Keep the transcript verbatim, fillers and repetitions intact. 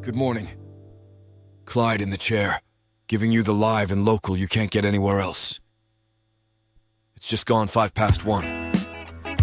Good morning. Clyde in the chair, giving you the live and local you can't get anywhere else. It's just gone five past one.